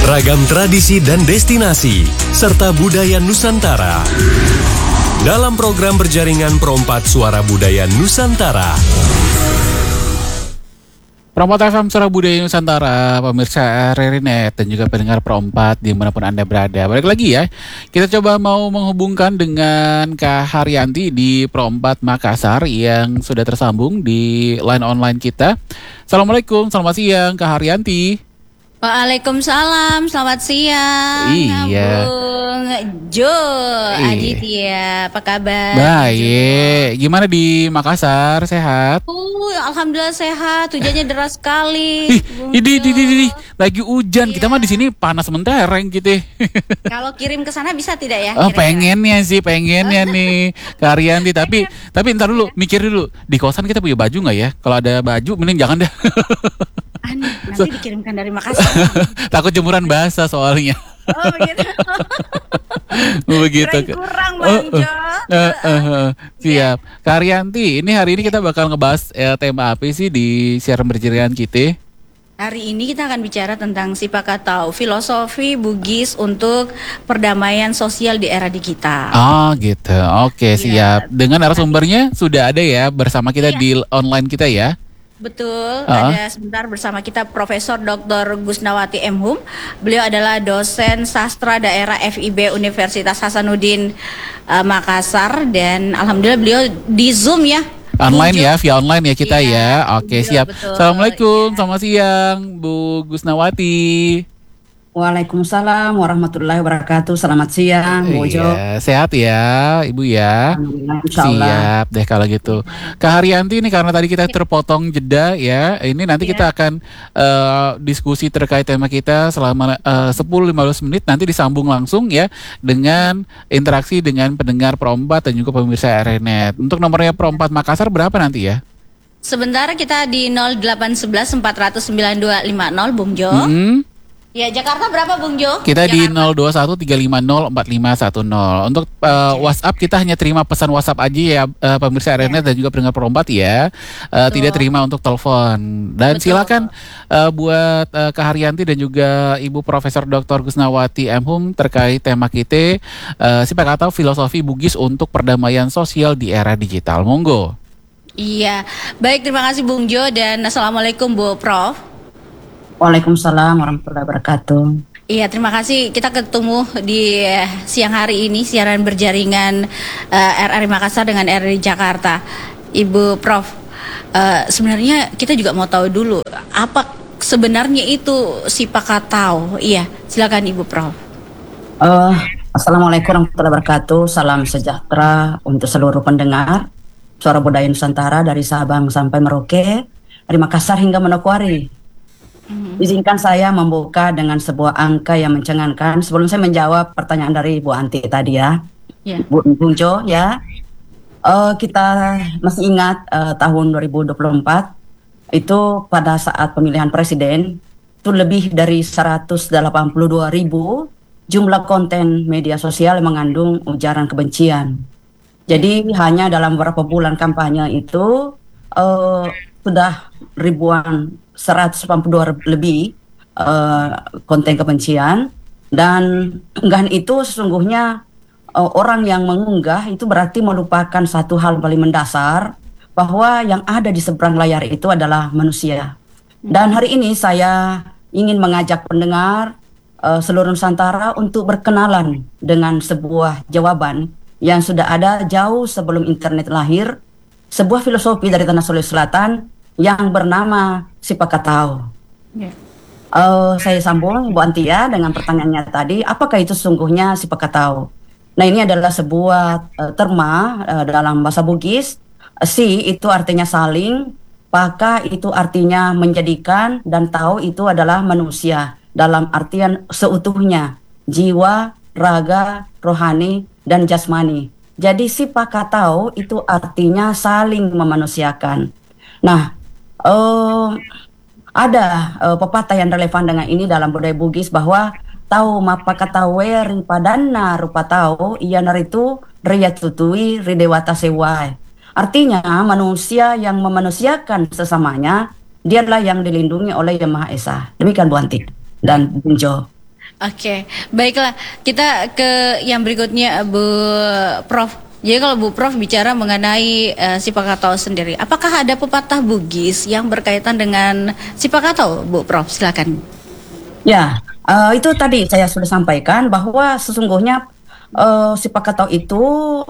Ragam tradisi dan destinasi, serta budaya Nusantara. Dalam program berjaringan Perompat Suara Budaya Nusantara. Perompat FM Suara Budaya Nusantara, pemirsa RRI.net dan juga pendengar Perompat dimanapun Anda berada. Balik lagi ya, kita coba mau menghubungkan dengan Kak Haryanti di Perompat Makassar yang sudah tersambung di line online kita. Assalamualaikum, selamat siang Kak Haryanti. Waalaikumsalam, selamat siang. Iya. Bung Jo, Aditya, apa kabar? Baik, gimana di Makassar, sehat? Alhamdulillah sehat, hujannya deras sekali. Ini lagi hujan, kita mah di sini panas mentereng gitu. Kalau kirim ke sana bisa tidak ya? Oh, pengennya nih Kak Haryanti, tapi ntar dulu, mikir dulu. Di kosan kita punya baju nggak ya? Kalau ada baju, mending jangan deh. Nanti dikirimkan dari Makassar. Takut jemuran basah soalnya. Oh begitu. Begitu. Kurang Bang Jo. Siap. Kak Haryanti, ini hari ini kita bakal ngebahas tema apa sih di siaran berjaringan kita? Hari ini kita akan bicara tentang Sipakatau, filosofi Bugis untuk perdamaian sosial di era digital. Oh gitu, oke, siap. Dengan narasumbernya sudah ada ya bersama kita di online kita ya? Betul, ada sebentar bersama kita Profesor Dr. Gusnawati M. Hum. Beliau adalah dosen sastra daerah FIB Universitas Hasanuddin Makassar, dan alhamdulillah beliau di Zoom ya. Online ya, via online ya kita ya. Oke, siap. Betul. Assalamualaikum, selamat siang Bu Gusnawati. Waalaikumsalam warahmatullahi wabarakatuh. Selamat siang, Bu Jo. Iya, sehat ya, Ibu ya. Siap deh kalau gitu. Kak Haryanti ini karena tadi kita terpotong jeda ya. Ini nanti kita akan diskusi terkait tema kita selama 10-15 menit. Nanti disambung langsung ya dengan interaksi dengan pendengar Perompat dan juga pemirsa RRI.net. Untuk nomornya Perompat Makassar berapa nanti ya? Sebentar kita di 0811 400 9250 Bung Jo. Ya, Jakarta berapa Bung Jo? Kita di 0213504510. Untuk WhatsApp kita hanya terima pesan WhatsApp aja ya, pemirsa RRI.net dan juga pendengar Perompat ya. Tidak terima untuk telepon. Dan silakan buat Kak Haryanti dan juga Ibu Profesor Dr. Gusnawati M. Hum terkait tema kita Sipakatau filosofi Bugis untuk perdamaian sosial di era digital. Monggo. Iya, baik, terima kasih Bung Jo dan assalamualaikum Bu Prof. Waalaikumsalam warahmatullahi wabarakatuh. Iya, terima kasih. Kita ketemu di siang hari ini siaran berjaringan RRI Makassar dengan RRI Jakarta. Ibu Prof, sebenarnya kita juga mau tahu dulu apa sebenarnya itu Sipakatau. Iya, silakan Ibu Prof. Assalamualaikum warahmatullahi wabarakatuh. Salam sejahtera untuk seluruh pendengar Suara Budaya Nusantara dari Sabang sampai Merauke, dari Makassar hingga Manokwari. Izinkan saya membuka dengan sebuah angka yang mencengangkan sebelum saya menjawab pertanyaan dari Bu Anti tadi ya. Bung Jo ya. Kita masih ingat tahun 2024 itu pada saat pemilihan presiden itu lebih dari 182.000 jumlah konten media sosial yang mengandung ujaran kebencian. Jadi hanya dalam beberapa bulan kampanye itu sudah ribuan 182 lebih konten kebencian, dan unggahan itu sesungguhnya orang yang mengunggah itu berarti melupakan satu hal paling mendasar, bahwa yang ada di seberang layar itu adalah manusia. Dan hari ini saya ingin mengajak pendengar seluruh Nusantara untuk berkenalan dengan sebuah jawaban yang sudah ada jauh sebelum internet lahir, sebuah filosofi dari Tanah Sulawesi Selatan yang bernama Sipakatau. Saya sambung Bu Antia dengan pertanyaannya tadi, apakah itu sesungguhnya Sipakatau? Nah, ini adalah sebuah terma dalam bahasa Bugis. Si itu artinya saling, paka itu artinya menjadikan, dan tau itu adalah manusia dalam artian seutuhnya, jiwa, raga, rohani, dan jasmani. Jadi Sipakatau itu artinya saling memanusiakan. Nah, ada pepatah yang relevan dengan ini dalam budaya Bugis, bahwa tau mapakatawe ripadana rupa tau iya naritu ria tutui ridewata sewai. Artinya manusia yang memanusiakan sesamanya, dialah yang dilindungi oleh Yang Maha Esa. Demikian Bu Anti dan Bung Jo. Oke, baiklah. Kita ke yang berikutnya, Bu Prof. Jadi kalau Bu Prof bicara mengenai Sipakatau sendiri, apakah ada pepatah Bugis yang berkaitan dengan Sipakatau, Bu Prof? Silakan. Ya, itu tadi saya sudah sampaikan bahwa sesungguhnya Sipakatau itu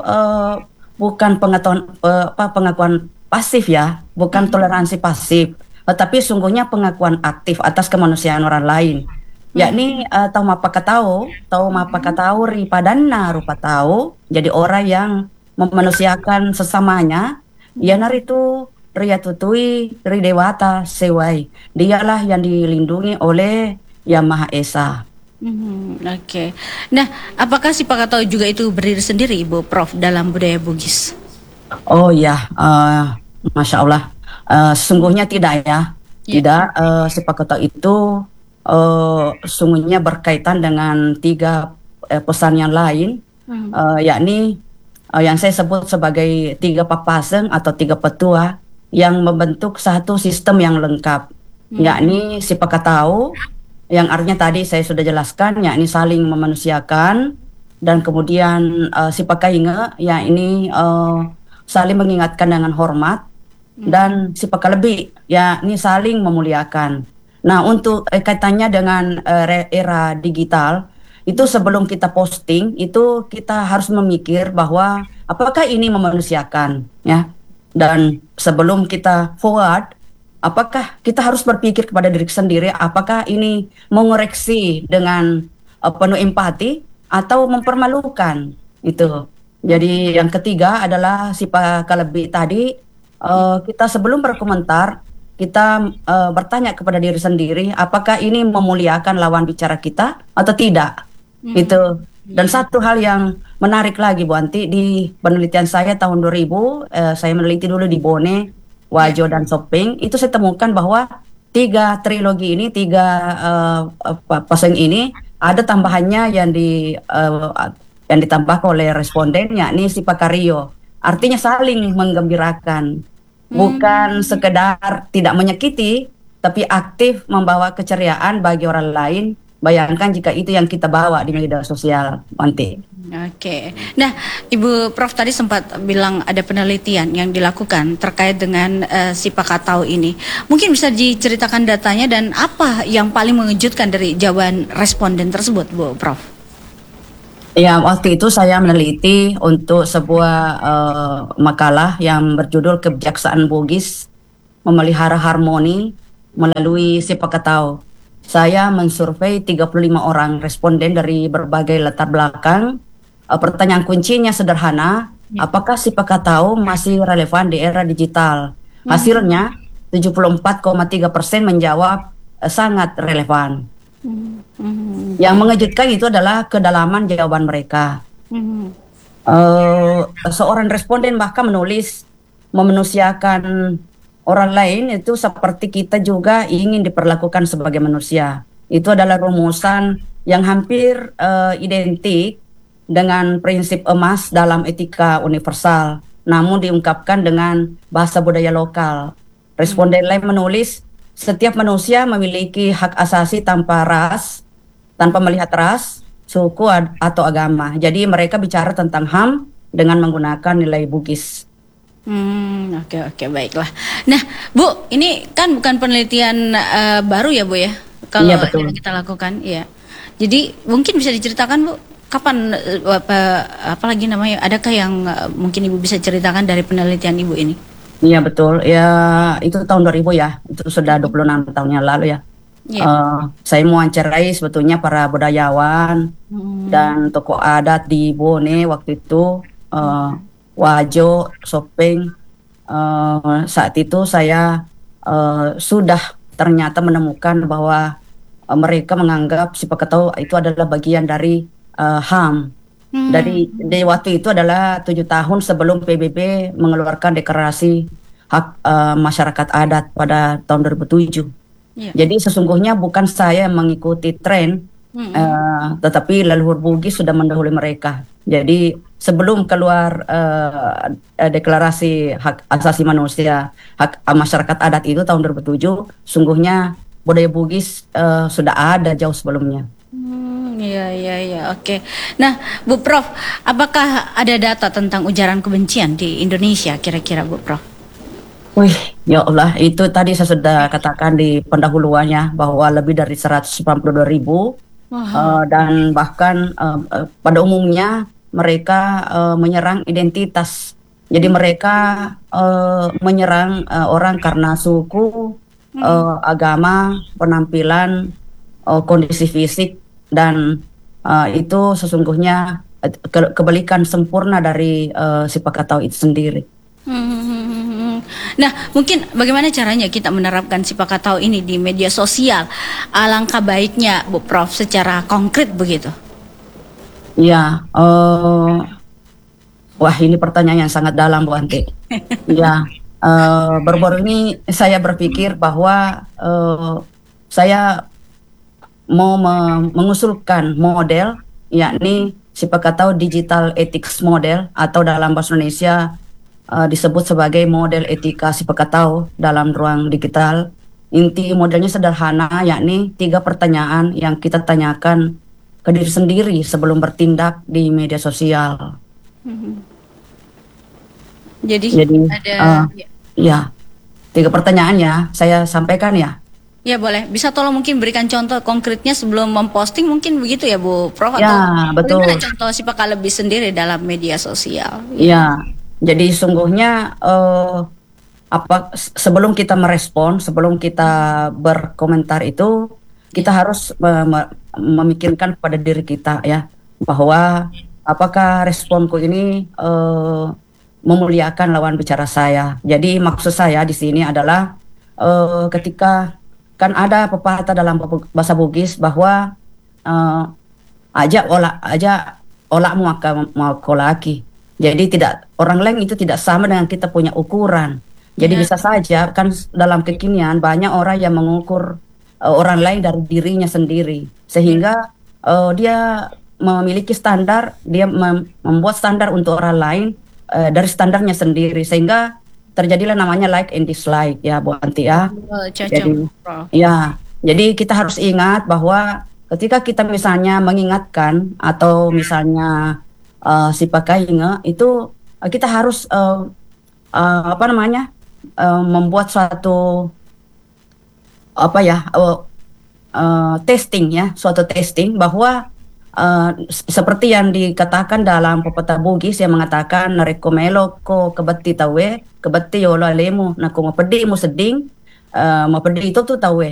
bukan pengakuan pasif ya, bukan toleransi pasif, tetapi sungguhnya pengakuan aktif atas kemanusiaan orang lain. Yakni tau mapakatau ripadana rupa tahu, jadi orang yang memanusiakan sesamanya, ya naritu ria tutui ri dewata sewai, dialah yang dilindungi oleh Yang Maha Esa. Oke. Nah, apakah Sipakatau juga itu berdiri sendiri, Bu Prof, dalam budaya Bugis? Oh ya, Masya Allah, sesungguhnya tidak ya, tidak. Sipakatau itu sungguhnya berkaitan dengan 3 pesan yang lain, yakni yang saya sebut sebagai 3 papaseng atau 3 petua yang membentuk satu sistem yang lengkap, yakni Sipakatau, yang artinya tadi saya sudah jelaskan, yakni saling memanusiakan, dan kemudian Sipakainge, ya ini saling mengingatkan dengan hormat, dan Sipakalebih, yakni saling memuliakan. Nah, untuk kaitannya dengan era digital, itu sebelum kita posting, itu kita harus memikir bahwa apakah ini memanusiakan, ya. Dan sebelum kita forward, apakah kita harus berpikir kepada diri sendiri, apakah ini mengoreksi dengan penuh empati atau mempermalukan, itu. Jadi yang ketiga adalah Sipakalebih tadi, kita sebelum berkomentar, kita bertanya kepada diri sendiri, apakah ini memuliakan lawan bicara kita atau tidak? Itu. Dan satu hal yang menarik lagi, Bu Anti, di penelitian saya tahun 2000, saya meneliti dulu di Bone, Wajo, dan Sopeng, itu saya temukan bahwa 3 trilogi ini, 3 pasang ini, ada tambahannya yang ditambahkan oleh responden, yakni Sipakario. Artinya saling menggembirakan. Bukan sekedar tidak menyakiti, tapi aktif membawa keceriaan bagi orang lain. Bayangkan jika itu yang kita bawa di media sosial, Wanti. Oke. Nah, Ibu Prof tadi sempat bilang ada penelitian yang dilakukan terkait dengan Sipakatau ini. Mungkin bisa diceritakan datanya dan apa yang paling mengejutkan dari jawaban responden tersebut, Bu Prof? Ya, waktu itu saya meneliti untuk sebuah makalah yang berjudul Kebijaksanaan Bugis Memelihara Harmoni Melalui Sipakatau. Saya mensurvei 35 orang responden dari berbagai latar belakang. Pertanyaan kuncinya sederhana, apakah Sipakatau masih relevan di era digital? Hasilnya 74,3% menjawab sangat relevan. Yang mengejutkan itu adalah kedalaman jawaban mereka. Seorang responden bahkan menulis, memanusiakan orang lain itu seperti kita juga ingin diperlakukan sebagai manusia. Itu adalah rumusan yang hampir identik dengan prinsip emas dalam etika universal, namun diungkapkan dengan bahasa budaya lokal. Responden lain menulis, setiap manusia memiliki hak asasi tanpa melihat ras, suku atau agama. Jadi mereka bicara tentang HAM dengan menggunakan nilai Bugis. Oke, baiklah. Nah, Bu, ini kan bukan penelitian baru ya, Bu ya? Kalau iya, betul. yang kita lakukan, ya. Jadi mungkin bisa diceritakan, Bu, kapan apa lagi namanya? Adakah yang mungkin Ibu bisa ceritakan dari penelitian Ibu ini? Iya, betul. Ya, itu tahun 2000 ya. Itu sudah 26 tahun yang lalu ya. Saya mewawancarai sebetulnya para budayawan dan tokoh adat di Bone waktu itu, Wajo, Sopeng. Saat itu saya sudah ternyata menemukan bahwa mereka menganggap Sipakatau itu adalah bagian dari HAM. Dari waktu itu adalah 7 tahun sebelum PBB mengeluarkan deklarasi hak masyarakat adat pada tahun 2007. Jadi sesungguhnya bukan saya yang mengikuti tren, tetapi leluhur Bugis sudah mendahului mereka. Jadi sebelum keluar deklarasi hak asasi manusia, hak masyarakat adat itu tahun 2007, sungguhnya budaya Bugis sudah ada jauh sebelumnya. Iya, oke. Nah, Bu Prof, apakah ada data tentang ujaran kebencian di Indonesia kira-kira, Bu Prof? Wih, ya Allah, itu tadi saya sudah katakan di pendahuluannya bahwa lebih dari 182.000 Wah. dan bahkan pada umumnya mereka menyerang identitas. Jadi mereka menyerang orang karena suku, agama, penampilan, kondisi fisik, dan itu sesungguhnya kebalikan sempurna dari sifat katau itu sendiri. Nah, mungkin bagaimana caranya kita menerapkan sifat katau ini di media sosial? Alangkah baiknya, Bu Prof, secara konkret begitu. Ya, wah ini pertanyaan yang sangat dalam, Bu Anti. Ya, baru-baru ini saya berpikir bahwa saya mau mengusulkan model, yakni sifat katau digital ethics model, atau dalam bahasa Indonesia disebut sebagai model etika sifat katau dalam ruang digital. Inti modelnya sederhana, yakni 3 pertanyaan yang kita tanyakan ke diri sendiri sebelum bertindak di media sosial. Jadi ada ya 3 pertanyaan ya, saya sampaikan ya. Ya boleh, bisa tolong mungkin berikan contoh konkretnya sebelum memposting mungkin begitu ya Bu Prof, Ya, atau betul. bagaimana contoh sifat lebih sendiri dalam media sosial? Ya, jadi sungguhnya sebelum kita merespon, sebelum kita berkomentar itu, kita harus memikirkan pada diri kita ya, bahwa apakah responku ini memuliakan lawan bicara saya. Jadi maksud saya di sini adalah ketika kan ada pepatah dalam bahasa Bugis bahwa aja olakmu mau kolaki. Jadi orang lain itu tidak sama dengan kita punya ukuran. Jadi bisa saja kan dalam kekinian banyak orang yang mengukur orang lain dari dirinya sendiri, sehingga dia memiliki standar, dia membuat standar untuk orang lain dari standarnya sendiri, sehingga terjadilah namanya like and dislike ya Bu Anti ya. Jadi kita harus ingat bahwa ketika kita misalnya mengingatkan atau misalnya si pakai itu kita harus membuat suatu suatu testing bahwa seperti yang dikatakan dalam pepatah Bugis yang mengatakan narekomelo ko kebati tawe kebati yolo alemu, nah ko mapedi mo seding mapedi itu tuh tawe.